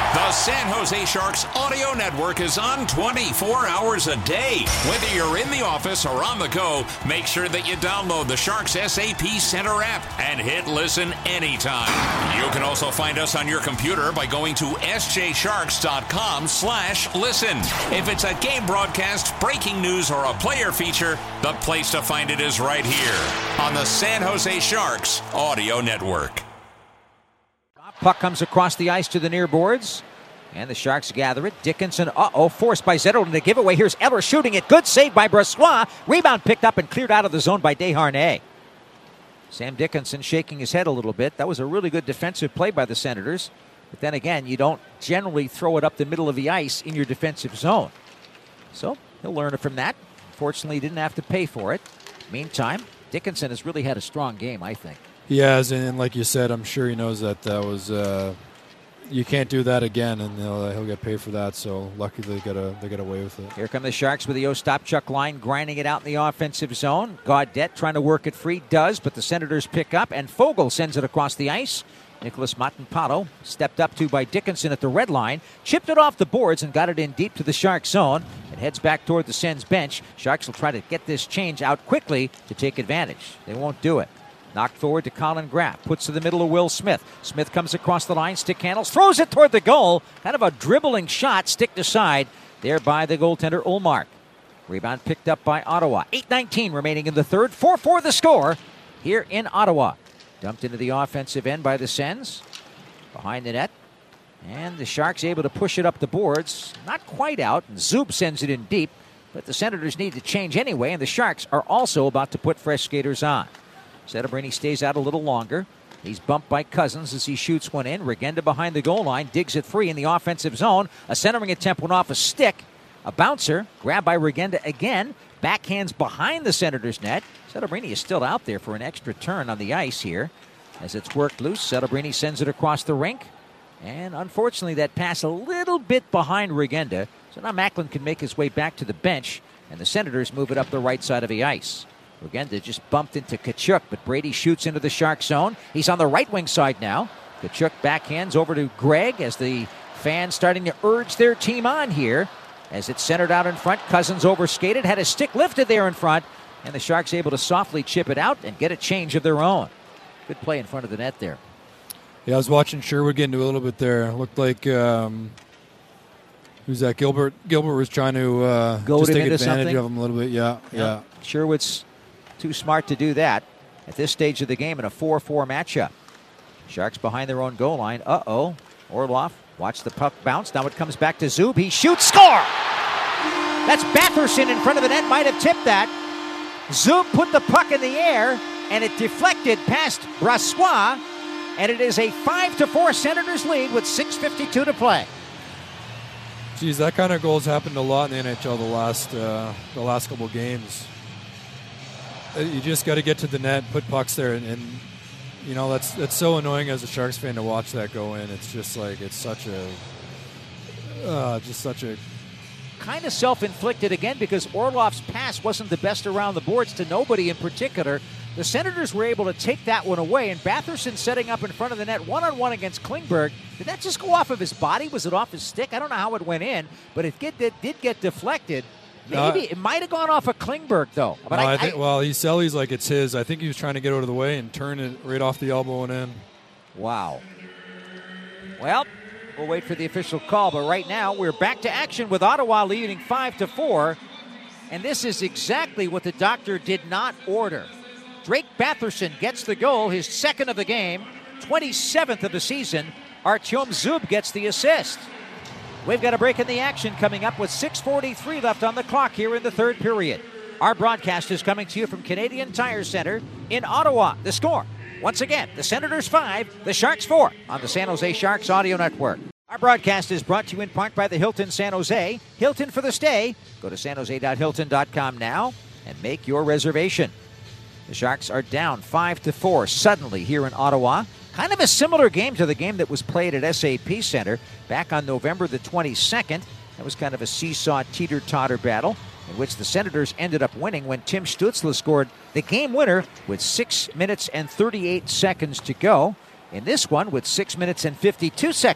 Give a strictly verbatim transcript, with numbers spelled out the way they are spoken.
The San Jose Sharks audio network is on twenty-four hours a day. Whether you're in the office or on the go, make sure that you download the Sharks S A P Center app and hit listen anytime. You can also find us on your computer by going to s j sharks dot com slash listen. If it's a game broadcast, breaking news, or a player feature, the place to find it is right here on the San Jose Sharks audio network. Puck comes across the ice to the near boards, and the Sharks gather it. Dickinson, uh-oh, forced by Zetterlund to give away. Here's Eller shooting it. Good save by Brossoit. Rebound picked up and cleared out of the zone by Desharnais. Sam Dickinson shaking his head a little bit. That was a really good defensive play by the Senators. But then again, you don't generally throw it up the middle of the ice in your defensive zone. So he'll learn from that. Fortunately, he didn't have to pay for it. Meantime, Dickinson has really had a strong game, I think. He has, and like you said, I'm sure he knows that that was uh, you can't do that again, and he'll, he'll get paid for that. So lucky they got a they got away with it. Here come the Sharks with the Ostapchuk line, grinding it out in the offensive zone. Gaudette trying to work it free, does, but the Senators pick up, and Foegele sends it across the ice. Nicholas Matanpato, stepped up to by Dickinson at the red line, chipped it off the boards and got it in deep to the Sharks zone. It heads back toward the Sens bench. Sharks will try to get this change out quickly to take advantage. They won't do it. Knocked forward to Colin Graff. Puts to the middle of Will Smith. Smith comes across the line, stick handles, throws it toward the goal. Kind of a dribbling shot, sticked aside there by the goaltender Ullmark. Rebound picked up by Ottawa. eight nineteen remaining in the third. four four the score here in Ottawa. Dumped into the offensive end by the Sens. Behind the net. And the Sharks able to push it up the boards. Not quite out. And Zub sends it in deep. But the Senators need to change anyway. And the Sharks are also about to put fresh skaters on. Setterbrini stays out a little longer. He's bumped by Cousins as he shoots one in. Regenda behind the goal line. Digs it free in the offensive zone. A centering attempt went off a stick. A bouncer. Grabbed by Regenda again. Backhands behind the Senators' net. Setterbrini is still out there for an extra turn on the ice here. As it's worked loose, Setterbrini sends it across the rink. And unfortunately, that pass a little bit behind Regenda. So now Macklin can make his way back to the bench. And the Senators move it up the right side of the ice. Regenda just bumped into Tkachuk, but Brady shoots into the Shark zone. He's on the right wing side now. Tkachuk backhands over to Gregg as the fans starting to urge their team on here. As it's centered out in front, Cousins overskated, had a stick lifted there in front, and the Sharks able to softly chip it out and get a change of their own. Good play in front of the net there. Yeah, I was watching Sherwood get into a little bit there. Looked like, um, who's that? Gilbert Gilbert was trying to uh, Go just him take into advantage something? of him a little bit. Yeah, yeah. yeah. Sherwood's too smart to do that at this stage of the game in a four four matchup. Sharks behind their own goal line. Uh-oh. Orlov, watch the puck bounce. Now it comes back to Zub. He shoots, score! That's Batherson in front of the net. Might have tipped that. Zub put the puck in the air, and it deflected past Brossoit, and it is a five to four Senators lead with six fifty-two to play. Geez, that kind of goal's happened a lot in the N H L the last uh, the last couple games. You just got to get to the net, put pucks there, and, and you know that's that's so annoying as a Sharks fan to watch that go in. It's just like it's such a, uh, just such a. Kind of self-inflicted again because Orlov's pass wasn't the best around the boards to nobody in particular. The Senators were able to take that one away, and Batherson setting up in front of the net one-on-one against Klingberg. Did that just go off of his body? Was it off his stick? I don't know how it went in, but it did, it did get deflected. Maybe no, it might have gone off of Klingberg, though. But no, I, I think, I, well, he sellies like it's his. I think he was trying to get out of the way and turn it right off the elbow and in. Wow. Well, we'll wait for the official call, but right now we're back to action with Ottawa leading five to four, and this is exactly what the doctor did not order. Drake Batherson gets the goal, his second of the game, twenty-seventh of the season. Artyom Zub gets the assist. We've got a break in the action coming up with six forty-three left on the clock here in the third period. Our broadcast is coming to you from Canadian Tire Center in Ottawa. The score, once again, the Senators five, the Sharks four on the San Jose Sharks Audio Network. Our broadcast is brought to you in part by the Hilton San Jose. Hilton for the stay. Go to san jose dot hilton dot com now and make your reservation. The Sharks are down five to four suddenly here in Ottawa. Kind of a similar game to the game that was played at S A P Center back on November the twenty-second. That was kind of a seesaw teeter-totter battle in which the Senators ended up winning when Tim Stützle scored the game winner with six minutes and thirty-eight seconds to go. In this one, with six minutes and fifty-two seconds